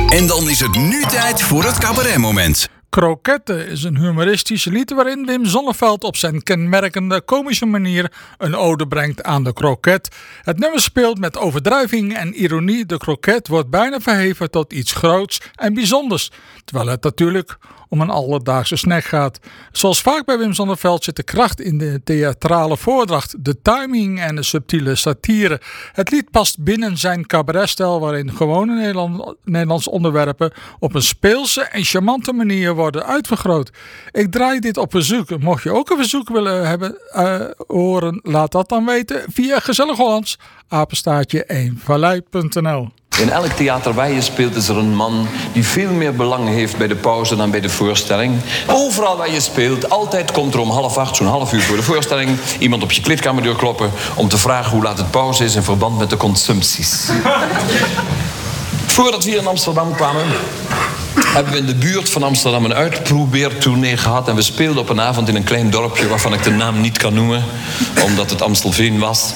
En dan is het nu tijd voor het cabaretmoment. Kroketten is een humoristisch lied waarin Wim Sonneveld op zijn kenmerkende komische manier een ode brengt aan de kroket. Het nummer speelt met overdrijving en ironie. De kroket wordt bijna verheven tot iets groots en bijzonders, terwijl het natuurlijk om een alledaagse snack gaat. Zoals vaak bij Wim Sonneveld zit de kracht in de theatrale voordracht, de timing en de subtiele satire. Het lied past binnen zijn cabaretstijl waarin gewone Nederlandse onderwerpen op een speelse en charmante manier worden uitvergroot. Ik draai dit op verzoek. Mocht je ook een verzoek willen horen, laat dat dan weten via Gezellig Hollands, eenvallei.nl. In elk theater waar je speelt is er een man die veel meer belang heeft bij de pauze dan bij de voorstelling. Overal waar je speelt, altijd komt er om 7:30, zo'n half uur voor de voorstelling, iemand op je kleedkamerdeur kloppen om te vragen hoe laat het pauze is in verband met de consumpties. Voordat we hier in Amsterdam kwamen, hebben we in de buurt van Amsterdam een uitprobeertournee gehad. En we speelden op een avond in een klein dorpje waarvan ik de naam niet kan noemen, omdat het Amstelveen was.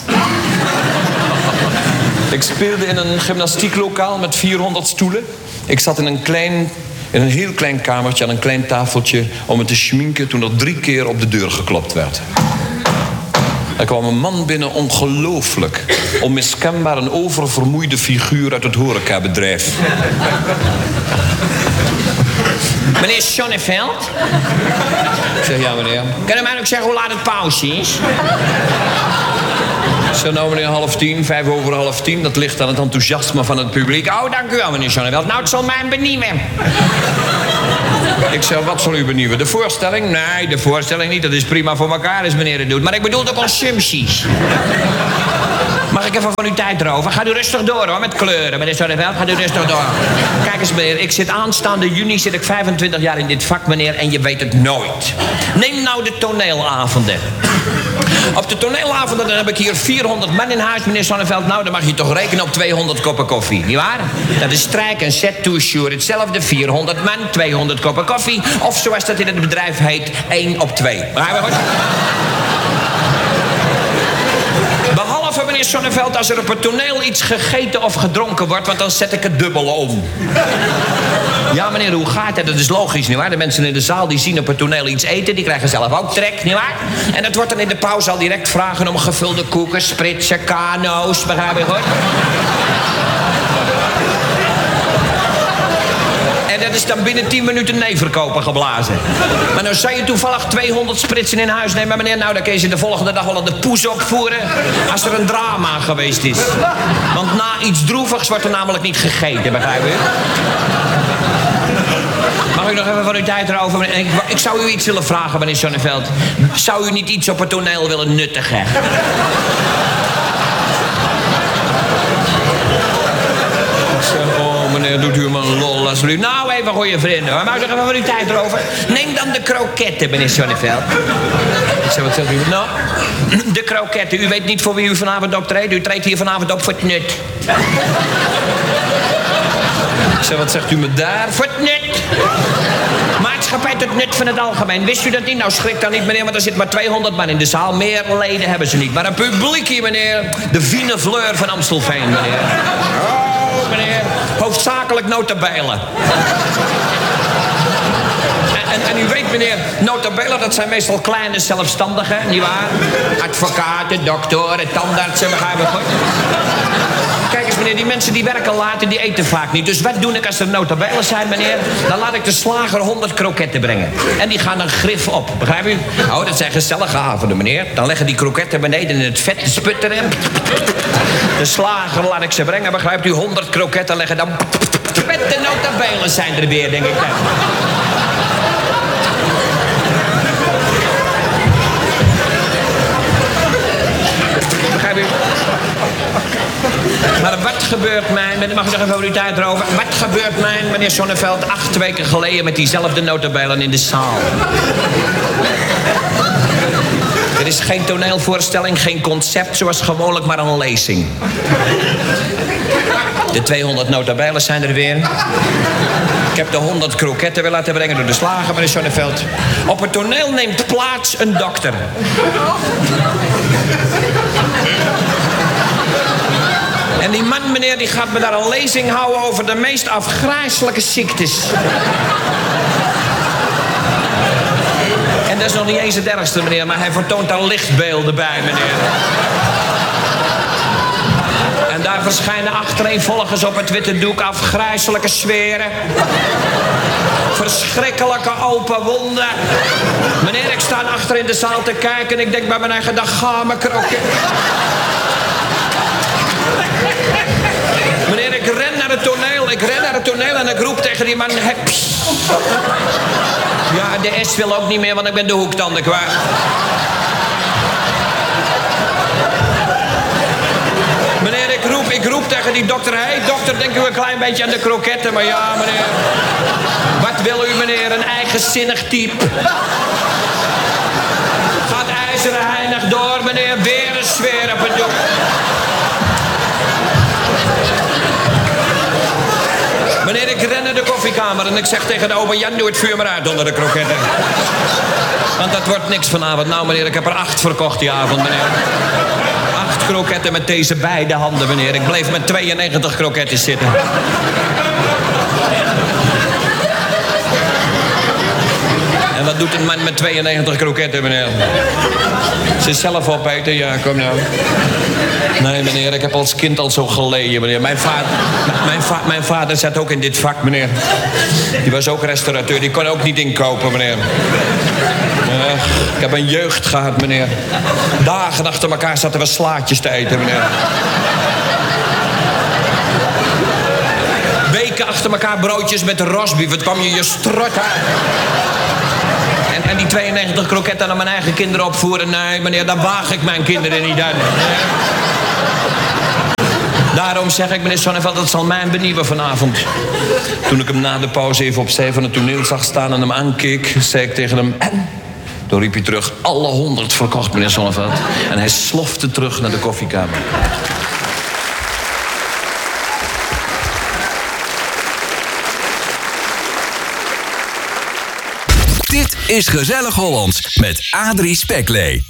Ik speelde in een gymnastieklokaal met 400 stoelen. Ik zat in een heel klein kamertje aan een klein tafeltje om me te schminken toen er 3 keer op de deur geklopt werd. Er kwam een man binnen, ongelooflijk. Onmiskenbaar een oververmoeide figuur uit het horecabedrijf. Meneer Sonneveld? Ik zeg, ja meneer. Kan u mij ook zeggen hoe laat het pauze is? Ik zeg, nou meneer, 9:30, 9:05. Dat ligt aan het enthousiasme van het publiek. Oh, dank u wel, meneer Sonneveld. Nou, het zal mij benieuwen. Ik zeg, wat zal u benieuwen? De voorstelling? Nee, de voorstelling niet. Dat is prima voor elkaar als meneer het doet. Maar ik bedoel de consumpties. Mag ik even van uw tijd erover? Gaat u rustig door, hoor, met kleuren. Meneer Sonneveld, gaat u rustig door. Kijk eens, meneer, ik zit aanstaande juni, zit ik 25 jaar in dit vak, meneer, en je weet het nooit. Neem nou de toneelavonden. Op de toneelavonden dan heb ik hier 400 man in huis, meneer Sonneveld. Nou, dan mag je toch rekenen op 200 koppen koffie, nietwaar? Dat is strijk en set to sure. Hetzelfde, 400 man, 200 koppen koffie. Of zoals dat in het bedrijf heet, 1 op 2. Begrijp je goed? Behalve, meneer Sonneveld, als er op het toneel iets gegeten of gedronken wordt, want dan zet ik het dubbele om. Ja, meneer, hoe gaat het? Dat is logisch, nietwaar? De mensen in de zaal die zien op het toneel iets eten, die krijgen zelf ook trek, nietwaar? En dat wordt dan in de pauze al direct vragen om gevulde koeken, spritsen, kano's, begrijp je goed? En dat is dan binnen 10 minuten neefverkopen geblazen. Maar nou zou je toevallig 200 spritsen in huis nemen, meneer. Nou, dan kun je ze de volgende dag wel aan de poes opvoeren als er een drama geweest is. Want na iets droevigs wordt er namelijk niet gegeten, begrijp je? Mag ik nog even van uw tijd erover? Ik zou u iets willen vragen, meneer Sonneveld. Zou u niet iets op het toneel willen nuttigen? Meneer, doet u me een lol alsjeblieft. Nou, even goeie vrienden. Maar mag ik nog even van uw tijd erover? Neem dan de kroketten, meneer Sonneveld. Wat zegt u? Nou, de kroketten. U weet niet voor wie u vanavond optreedt. U treedt hier vanavond op voor het nut. Wat zegt u me daar? Voor het nut. Maatschappij tot nut van het algemeen. Wist u dat niet? Nou, schrik dan niet, meneer, want er zit maar 200 man in de zaal. Meer leden hebben ze niet. Maar een publiek hier, meneer. De fine fleur van Amstelveen, meneer. Oh, meneer. Hoofdzakelijk notabelen. En u weet, meneer, notabelen, dat zijn meestal kleine zelfstandigen, nietwaar? Advocaten, doktoren, tandartsen, begrijp je goed? Kijk eens, meneer, die mensen die werken laat en die eten vaak niet. Dus wat doe ik als er notabelen zijn, meneer? Dan laat ik de slager 100 kroketten brengen. En die gaan een grif op, begrijp u? Oh, dat zijn gezellige avonden, meneer. Dan leggen die kroketten beneden in het vet te sputteren. De slager laat ik ze brengen, begrijpt u? 100 kroketten leggen dan... Met de notabelen zijn er weer, denk ik. Begrijp u? Maar wat gebeurt mij... Mag ik nog even over uw tijd erover? Wat gebeurt mij, meneer Sonneveld, 8 weken geleden met diezelfde notabelen in de zaal? Er is geen toneelvoorstelling, geen concept, zoals gewoonlijk maar een lezing. De 200 notabelen zijn er weer. Ik heb de 100 kroketten weer laten brengen door de slager, meneer Sonneveld. Op het toneel neemt plaats een dokter. En die man, meneer, die gaat me daar een lezing houden over de meest afgrijselijke ziektes. En dat is nog niet eens het ergste, meneer, maar hij vertoont daar lichtbeelden bij, meneer. En daar verschijnen achtereenvolgens op het witte doek afgrijselijke zweren. Verschrikkelijke open wonden. Meneer, ik sta achter in de zaal te kijken en ik denk bij mijn eigen, dag ga me kroket. Meneer, ik ren naar het toneel en ik roep tegen die man, heps. Ja, de S wil ook niet meer, want ik ben de hoektanden kwijt. Meneer, ik roep tegen die dokter, hé dokter, denk u een klein beetje aan de kroketten, maar ja, meneer. Wat wil u, meneer, een eigenzinnig type. Gaat ijzeren heinig door, meneer, weer een sfeer op het doek. Meneer, ik ren naar de koffiekamer en ik zeg tegen de opa Jan, doe het vuur maar uit onder de kroketten. Want dat wordt niks vanavond. Nou, meneer, ik heb er 8 verkocht die avond, meneer. 8 kroketten met deze beide handen, meneer. Ik bleef met 92 kroketten zitten. En wat doet een man met 92 kroketten, meneer? Ze zelf opeten? Ja, kom nou. Nee, meneer, ik heb als kind al zo geleden, meneer. Mijn vader zat ook in dit vak, meneer. Die was ook restaurateur, die kon ook niet inkopen, meneer. Ik heb een jeugd gehad, meneer. Dagen achter elkaar zaten we slaatjes te eten, meneer. Weken achter elkaar broodjes met rosbief. Wat kwam je strot uit. En die 92 kroketten aan mijn eigen kinderen opvoeren. Nee, meneer, daar waag ik mijn kinderen niet aan. Daarom zeg ik, meneer Sonneveld, dat zal mij benieuwen vanavond. Toen ik hem na de pauze even opzij van het toneel zag staan en hem aankeek, zei ik tegen hem, en? Toen riep hij terug, alle 100 verkocht, meneer Sonneveld. En hij slofte terug naar de koffiekamer. Dit is Gezellig Hollands met Adrie Speklee.